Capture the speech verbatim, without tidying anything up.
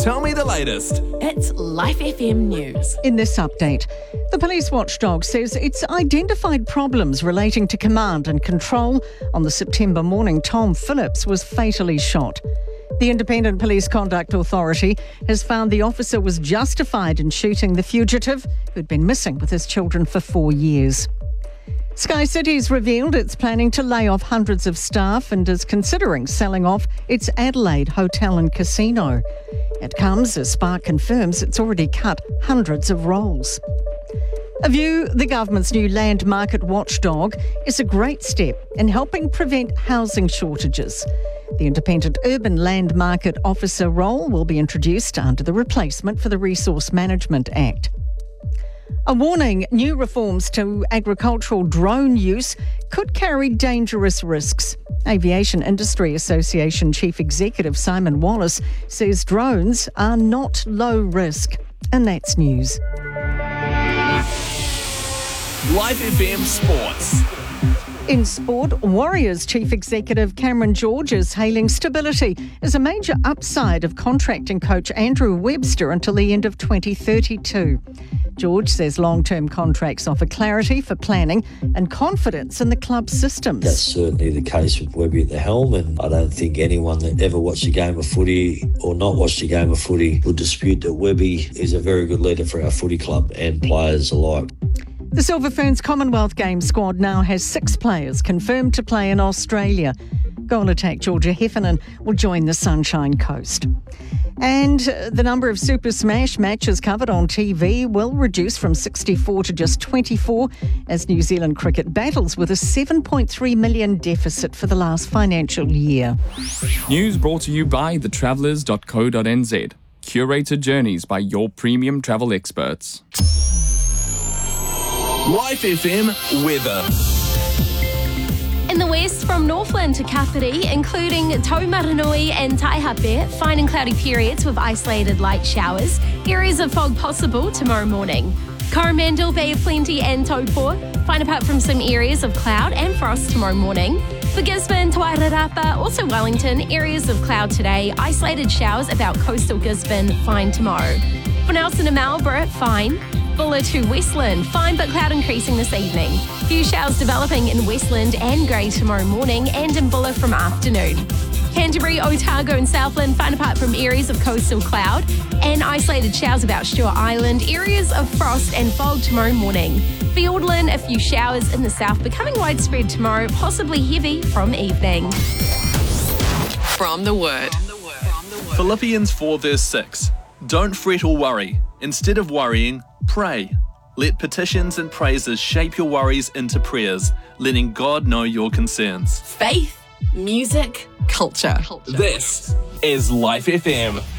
Tell me the latest. It's Life F M News. In this update, the police watchdog says it's identified problems relating to command and control. On the September morning, Tom Phillips was fatally shot. The Independent Police Conduct Authority has found the officer was justified in shooting the fugitive who'd been missing with his children for four years. Sky City's revealed it's planning to lay off hundreds of staff and is considering selling off its Adelaide hotel and casino. It comes as Spark confirms it's already cut hundreds of roles. A View, the government's new land market watchdog, is a great step in helping prevent housing shortages. The Independent Urban Land Market Officer role will be introduced under the replacement for the Resource Management Act. A warning, new reforms to agricultural drone use could carry dangerous risks. Aviation Industry Association Chief Executive Simon Wallace says drones are not low risk. And that's news. Life F M Sports. In sport, Warriors Chief Executive Cameron George is hailing stability as a major upside of contracting coach Andrew Webster until the end of twenty thirty-two. George says long-term contracts offer clarity for planning and confidence in the club's systems. That's certainly the case with Webby at the helm, and I don't think anyone that ever watched a game of footy or not watched a game of footy would dispute that Webby is a very good leader for our footy club and players alike. The Silver Ferns Commonwealth Games squad now has six players confirmed to play in Australia. Goal attack Georgia Heffernan will join the Sunshine Coast. And the number of Super Smash matches covered on T V will reduce from sixty-four to just twenty-four as New Zealand cricket battles with a seven point three million deficit for the last financial year. News brought to you by the travellers dot co dot n z. Curated journeys by your premium travel experts. Life F M weather. In the west, from Northland to Kapiti, including Taumaranui and Taihape, fine and cloudy periods with isolated light showers. Areas of fog possible tomorrow morning. Coromandel, Bay of Plenty and Taupo, fine apart from some areas of cloud and frost tomorrow morning. For Gisborne, Wairarapa, also Wellington, areas of cloud today, isolated showers about coastal Gisborne, fine tomorrow. For Nelson and Marlborough, fine. Bulla to Westland, fine but cloud increasing this evening. Few showers developing in Westland and grey tomorrow morning and in Bulla from afternoon. Canterbury, Otago and Southland, fine apart from areas of coastal cloud and isolated showers about Stewart Island, areas of frost and fog tomorrow morning. Fiordland, a few showers in the south becoming widespread tomorrow, possibly heavy from evening. From the Word. Philippians four verse six. Don't fret or worry. Instead of worrying, pray. Let petitions and praises shape your worries into prayers, letting God know your concerns. Faith, music, culture. This is Life F M.